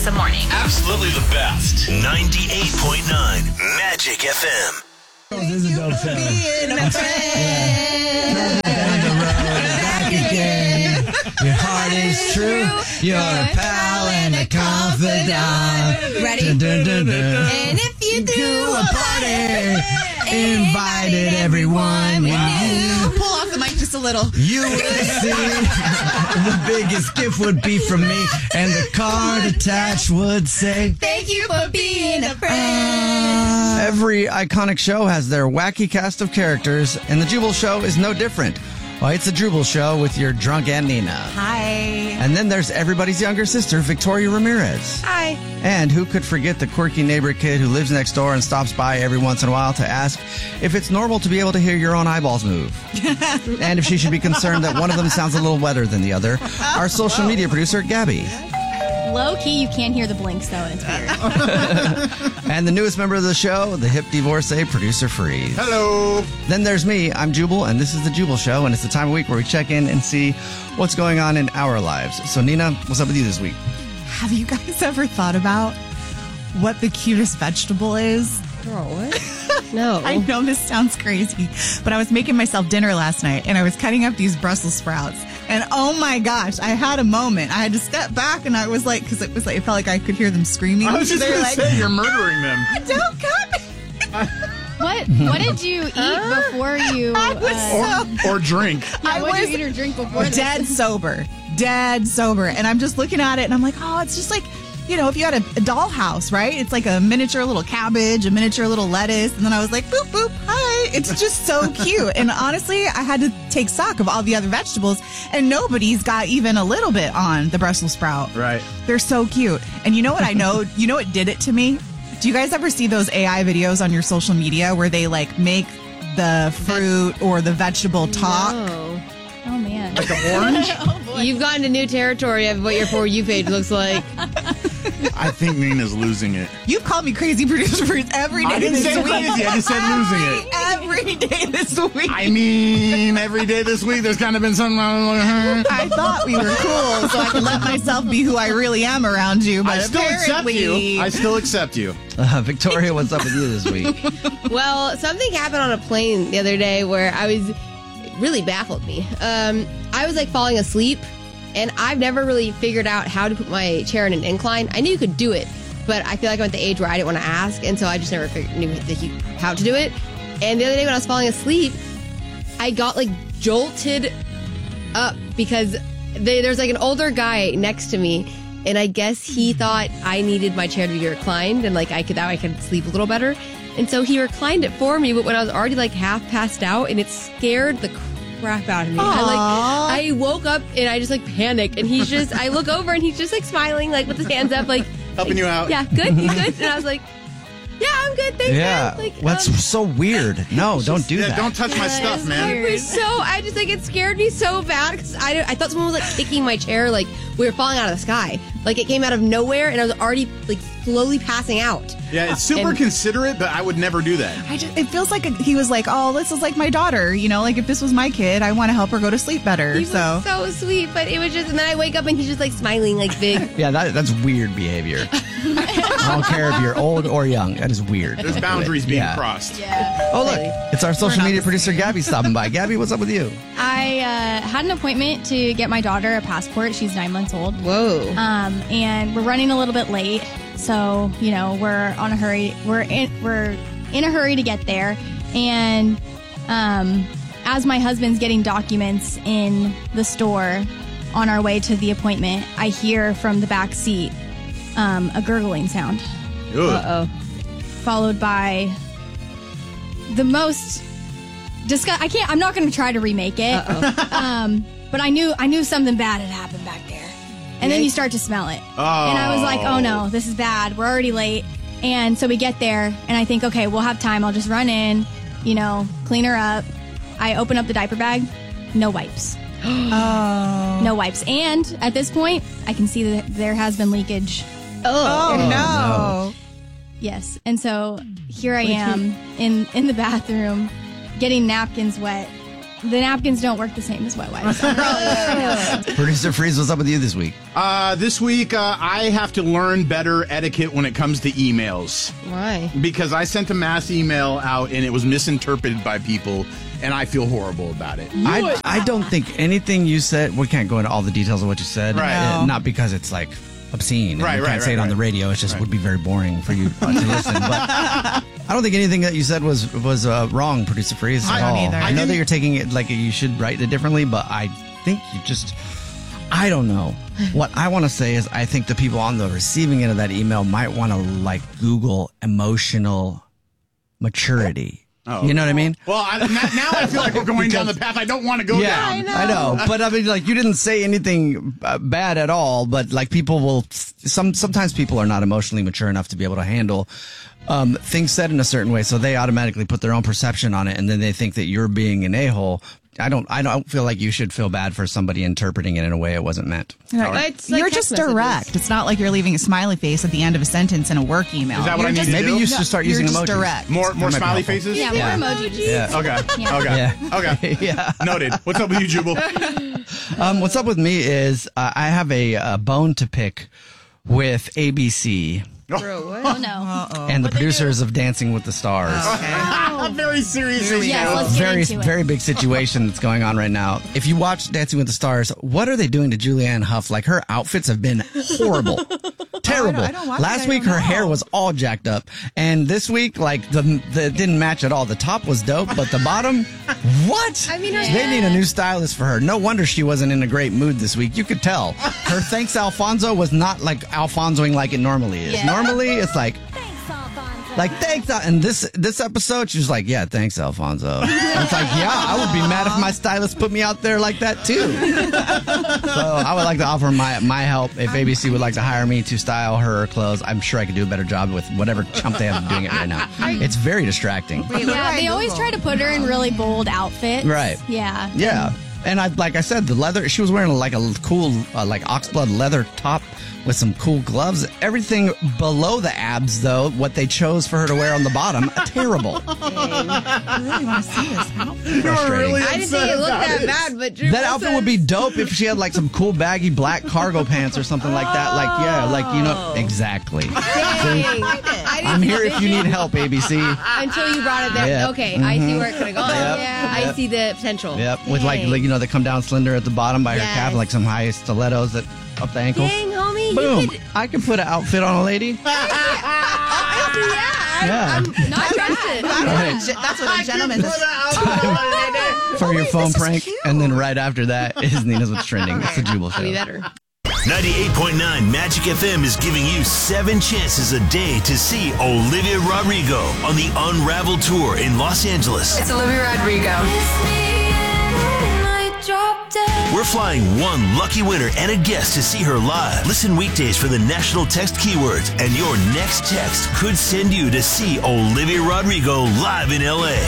the morning. Absolutely the best. 98.9 Magic FM. This is a dope sound. Being a friend. On the road, back again. Your heart is true. You're a pal and a confidant. Ready? Dun, dun, dun, dun. And if you do a party, invited everyone. You pull off the mic just a little. You would see the biggest gift would be from me, and the card attached would say, Thank you for being a friend. Every iconic show has their wacky cast of characters, and the Jubal Show is no different. Well, it's the Jubal Show with your drunk Aunt Nina. Hi. And then there's everybody's younger sister, Victoria Ramirez. Hi. And who could forget the quirky neighbor kid who lives next door and stops by every once in a while to ask if it's normal to be able to hear your own eyeballs move. And if she should be concerned that one of them sounds a little wetter than the other. Our social media producer, Gabby. Low-key, you can't hear the blinks, though, and it's weird. And the newest member of the show, the hip divorcee, Producer Freeze. Hello. Then there's me, I'm Jubal, and this is the Jubal Show, and it's the time of week where we check in and see what's going on in our lives. So, Nina, what's up with you this week? Have you guys ever thought about what the cutest vegetable is? Oh, what? No. I know this sounds crazy, but I was making myself dinner last night, and I was cutting up these Brussels sprouts. And oh my gosh, I had a moment. I had to step back, and I was like, because it was like, it felt like I could hear them screaming. I was just going to say, you're murdering them. Don't cut me. What did you eat before you... Or drink. what did you eat or drink before this? Dead sober. And I'm just looking at it, and I'm like, oh, it's just like, you know, if you had a dollhouse, right? It's like a miniature little cabbage, a miniature little lettuce. And then I was like, boop, boop, hi. It's just so cute. And honestly, I had to take stock of all the other vegetables, and nobody's got even a little bit on the Brussels sprout. Right. They're so cute. And you know what I know? You know what did it to me? Do you guys ever see those AI videos on your social media where they like make the fruit or the vegetable talk? No. Oh, man. Like an orange? Oh, boy. You've gotten to new territory of what your For You page looks like. I think Nina's losing it. You've called me crazy producer Freeze every day I didn't this say week. crazy. I just said losing it. Every day this week. I mean, every day this week, there's kind of been something wrong with her. I thought we were cool, so I could let myself be who I really am around you. But I still accept apparently- you. I still accept you. Victoria, what's up with you this week? Well, something happened on a plane the other day where really baffled me. I was like falling asleep, and I've never really figured out how to put my chair in an incline. I knew you could do it, but I feel like I'm at the age where I didn't want to ask, and so I just never knew how to do it. And the other day when I was falling asleep, I got like jolted up because there's like an older guy next to me, and I guess he thought I needed my chair to be reclined, and like I could sleep a little better. And so he reclined it for me, but when I was already like half passed out, and it scared the crap out of me. I woke up and I just like panicked, and I look over and he's just like smiling, like with his hands up, like Helping you out. Yeah, good, you good? And I was like, yeah, I'm good, thanks. Yeah. man. Like, What's so weird? No, don't do that. Don't touch my stuff, man. it scared me so bad because I thought someone was like kicking my chair, like we were falling out of the sky. Like it came out of nowhere, and I was already like slowly passing out. Yeah, it's super considerate, but I would never do that. It feels like he was like, oh, this is like my daughter. You know, like if this was my kid, I want to help her go to sleep better. He was so sweet, but it was just, and then I wake up and he's just like smiling, like big. Yeah, that's weird behavior. I don't care if you're old or young. That is weird. There's Don't do boundaries it. being Yeah. crossed. Yeah. Oh, look, it's our social not media the producer, Gabby, stopping by. Gabby, what's up with you? I had an appointment to get my daughter a passport. She's 9 months old. Whoa. And we're running a little bit late, so you know we're on a hurry. We're in a hurry to get there, and as my husband's getting documents in the store on our way to the appointment, I hear from the back seat a gurgling sound, Ugh. followed by the most I'm not going to try to remake it. But I knew something bad had happened back there. And then you start to smell it. Oh. And I was like, oh no, this is bad. We're already late. And so we get there, and I think, okay, we'll have time. I'll just run in, clean her up. I open up the diaper bag. No wipes. Oh. No wipes. And at this point, I can see that there has been leakage. Oh, no. Yes. And so here I am in the bathroom getting napkins wet the napkins don't work the same as wet wipes. Producer Freeze, what's up with you this week? This week, I have to learn better etiquette when it comes to emails. Why? Because I sent a mass email out and it was misinterpreted by people, and I feel horrible about it. I don't think anything you said, we can't go into all the details of what you said. Right. Not because it's like obscene. Right, You can't right, say it right, on the right. radio. It just would be very boring for you to listen. But I don't think anything that you said was wrong, Producer Freeze, at I don't all. either. I know that you're taking it like you should write it differently, but I think you just, I don't know. What I want to say is I think the people on the receiving end of that email might want to like Google emotional maturity. You know what I mean? Well, now I feel like we're going down the path I don't want to go down. I know. But I mean, like, you didn't say anything bad at all, but like people will, sometimes people are not emotionally mature enough to be able to handle things said in a certain way. So they automatically put their own perception on it. And then they think that you're being an a-hole. I don't feel like you should feel bad for somebody interpreting it in a way it wasn't meant. It's like You're text just messages. direct. It's not like you're leaving a smiley face at the end of a sentence in a work email. Is that what You're I need just, to do? Maybe you should start using you're just emojis. direct. More might be smiley helpful. faces? Yeah, more emojis. Yeah. Okay. Yeah. Okay. Yeah. Okay. Yeah. Noted. What's up with you, Jubal? What's up with me is I have a bone to pick with ABC Bro, what? Oh no. and the producers of Dancing with the Stars. Very serious. Yes, let's get Very, into it. very big situation that's going on right now. If you watch Dancing with the Stars, what are they doing to Julianne Hough? Like, her outfits have been horrible. Terrible. I don't watch Last it, I week, don't her hair know. was all jacked up. And this week, like, it didn't match at all. The top was dope, but the bottom, what? I mean, her They need a new stylist for her. No wonder she wasn't in a great mood this week. You could tell. Her Thanks Alfonso was not like Alfonsoing like it normally is. Yeah. Normally, it's like, thanks, and this episode, she was like, yeah, thanks, Alfonso. And it's like, yeah, I would be mad if my stylist put me out there like that too. So I would like to offer my help if ABC would like to hire me to style her clothes. I'm sure I could do a better job with whatever chump they have doing it right now. It's very distracting. Yeah, they always try to put her in really bold outfits. Right. Yeah. Yeah. And like I said, the leather, she was wearing like a cool, like oxblood leather top with some cool gloves. Everything below the abs, though, what they chose for her to wear on the bottom, terrible. I really want to see this. Frustrating. I didn't think it looked that bad, but Drew That outfit would be dope if she had like some cool baggy black cargo pants or something like that. Like, yeah, like, you know, exactly. I'm here if you need help, ABC. Until you brought it there. Yeah. Okay, I see where it could have gone. Yep. Yeah, I see the potential. Yep, with like, you know, they come down slender at the bottom by her Yes. calf, like some high stilettos that up the ankle. Dang, homie, Boom! you could. I can put an outfit on a lady. Yeah. Not trusted. That's what a gentleman does. For your phone this is prank, cute. and then right after that is Nina's What's Trending. It's the Jubal Show. Be better. 98.9 Magic FM is giving you 7 chances a day to see Olivia Rodrigo on the Unravel Tour in Los Angeles. It's Olivia Rodrigo. We're flying one lucky winner and a guest to see her live. Listen weekdays for the national text keywords, and your next text could send you to see Olivia Rodrigo live in LA.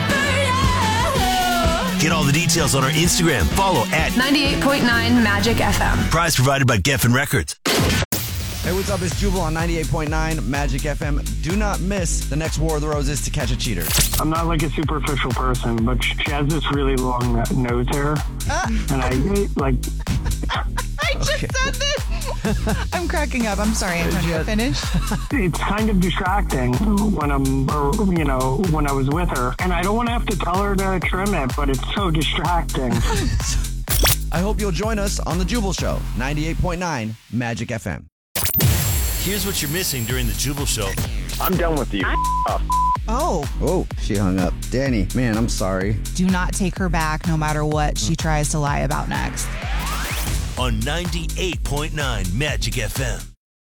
Get all the details on our Instagram. Follow at 98.9 Magic FM. Prize provided by Geffen Records. Hey, what's up? It's Jubal on 98.9 Magic FM. Do not miss the next War of the Roses to catch a cheater. I'm not like a superficial person, but she has this really long nose hair. And I like. I just said this. I'm cracking up. I'm sorry, Antonio. Finish. It's kind of distracting when when I was with her. And I don't want to have to tell her to trim it, but it's so distracting. I hope you'll join us on the Jubal Show, 98.9 Magic FM. Here's what you're missing during the Jubal Show. I'm done with you. Oh, she hung up. Danny, man, I'm sorry. Do not take her back no matter what she tries to lie about next. On 98.9 Magic FM.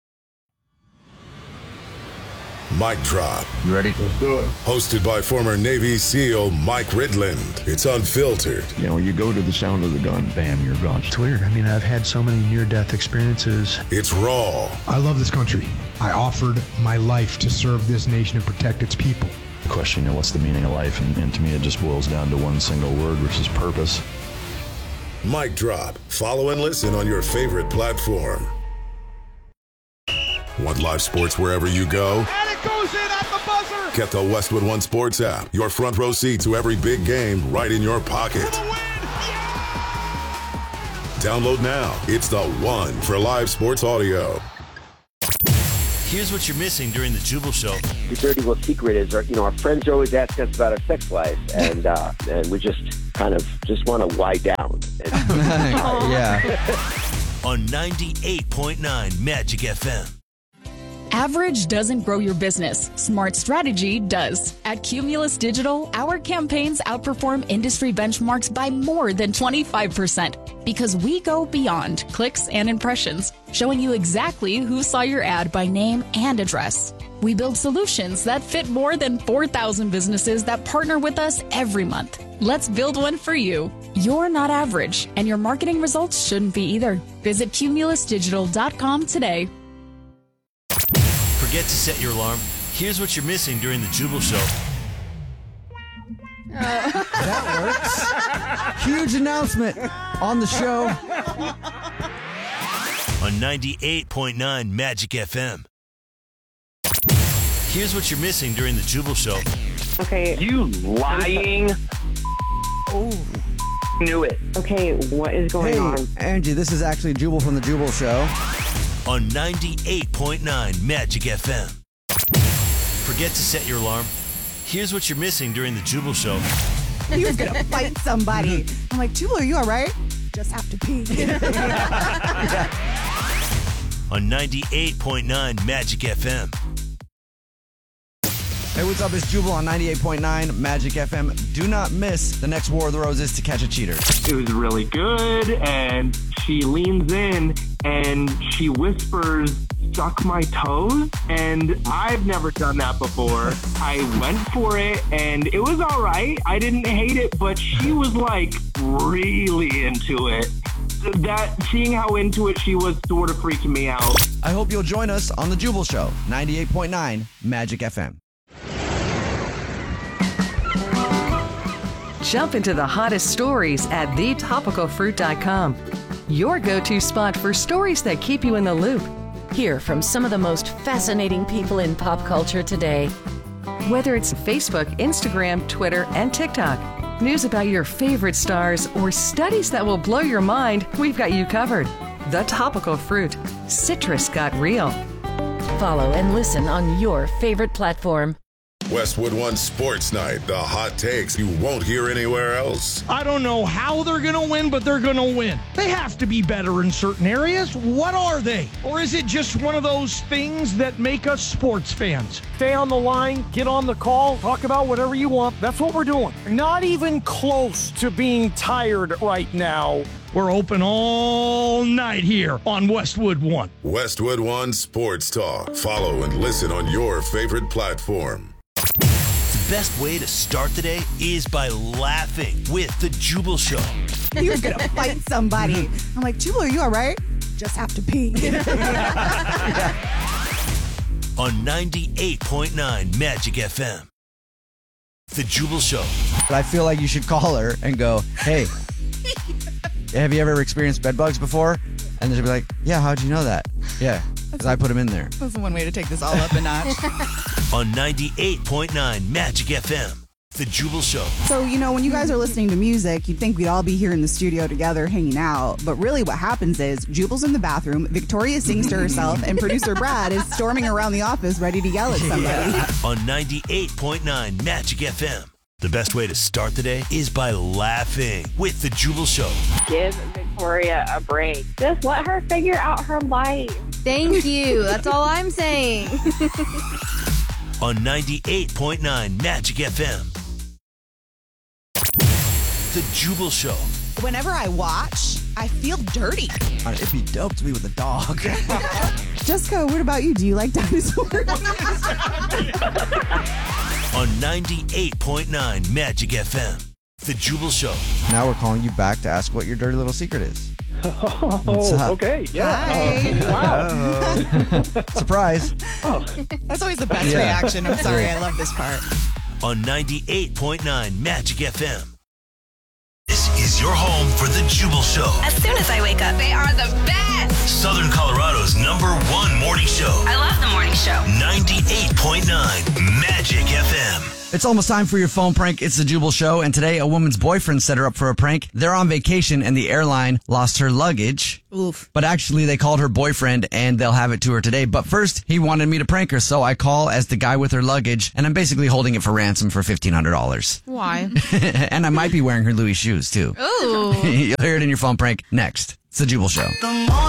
Mic Drop. You ready? Hosted by former Navy SEAL Mike Ridland. It's unfiltered. You know, you go to the sound of the gun, bam, you're gone. It's weird. I mean, I've had so many near-death experiences. It's raw. I love this country. I offered my life to serve this nation and protect its people. The question, you know, what's the meaning of life? And to me, it just boils down to one single word, which is purpose. Mic Drop. Follow and listen on your favorite platform. Want live sports wherever you go? And it goes in at the buzzer. Get the Westwood One Sports app. Your front row seat to every big game right in your pocket. Download now. It's the one for live sports audio. Here's what you're missing during the Jubal Show. The dirty little secret is, our friends are always asking us about our sex life, and we just kind of just want to lie down. Yeah. On 98.9 Magic FM. Average doesn't grow your business. Smart strategy does. At Cumulus Digital, our campaigns outperform industry benchmarks by more than 25% because we go beyond clicks and impressions, showing you exactly who saw your ad by name and address. We build solutions that fit more than 4,000 businesses that partner with us every month. Let's build one for you. You're not average, and your marketing results shouldn't be either. Visit cumulusdigital.com today. Forget to set your alarm. Here's what you're missing during the Jubal Show. That works. Huge announcement on the show. On 98.9 Magic FM. Here's what you're missing during the Jubal Show. Okay. You lying. Oh. Knew it. Okay, what is going on? Angie, this is actually Jubal from the Jubal Show. On 98.9 Magic FM. Forget to set your alarm. Here's what you're missing during the Jubal Show. He was going to fight somebody. I'm like, Jubal, are you all right? Just have to pee. On 98.9 Magic FM. Hey, what's up? It's Jubal on 98.9 Magic FM. Do not miss the next War of the Roses to catch a cheater. It was really good, and she leans in and she whispers, "Suck my toes," and I've never done that before. I went for it, and it was all right. I didn't hate it, but she was like really into it. Seeing how into it she was sort of freaking me out. I hope you'll join us on the Jubal Show, 98.9 Magic FM. Jump into the hottest stories at thetopicalfruit.com. Your go-to spot for stories that keep you in the loop. Hear from some of the most fascinating people in pop culture today. Whether it's Facebook, Instagram, Twitter, and TikTok, news about your favorite stars, or studies that will blow your mind, we've got you covered. The Topical Fruit. Citrus got real. Follow and listen on your favorite platform. Westwood One Sports Night, the hot takes you won't hear anywhere else. I don't know how they're going to win, but they're going to win. They have to be better in certain areas. What are they? Or is it just one of those things that make us sports fans? Stay on the line, get on the call, talk about whatever you want. That's what we're doing. Not even close to being tired right now. We're open all night here on Westwood One. Westwood One Sports Talk. Follow and listen on your favorite platform. The best way to start the day is by laughing with the Jubal Show. He was going to fight somebody. I'm like, Jubal, are you all right? Just have to pee. On 98.9 Magic FM. The Jubal Show. But I feel like you should call her and go, "Hey, have you ever experienced bed bugs before?" And she'll be like, "Yeah, how'd you know that?" "Yeah, because I put them in there." That's one way to take this all up a notch. On 98.9 Magic FM. The Jubal Show. So, when you guys are listening to music, you'd think we'd all be here in the studio together hanging out. But really what happens is Jubal's in the bathroom, Victoria sings to herself, and producer Brad is storming around the office ready to yell at somebody. On 98.9 Magic FM. The best way to start the day is by laughing with the Jubal Show. Give Victoria a break. Just let her figure out her life. Thank you. That's all I'm saying. On 98.9 Magic FM. The Jubal Show. Whenever I watch, I feel dirty. It'd be dope to be with a dog. Jessica, what about you? Do you like dinosaurs? On 98.9 Magic FM. The Jubal Show. Now we're calling you back to ask what your dirty little secret is. Oh, okay. Yeah. Wow. Surprise. Oh. That's always the best reaction. I'm sorry. I love this part. On 98.9 Magic FM. This is your home for the Jubal Show. As soon as I wake up, they are the best. Southern Colorado's #1 morning show. I love the morning show. 98.9 Magic FM. It's almost time for your phone prank. It's the Jubal Show, and today a woman's boyfriend set her up for a prank. They're on vacation, and the airline lost her luggage. Oof. But actually, they called her boyfriend, and they'll have it to her today. But first, he wanted me to prank her, so I call as the guy with her luggage, and I'm basically holding it for ransom for $1,500. Why? And I might be wearing her Louis shoes, too. Ooh. You'll hear it in your phone prank next. It's the Jubal Show.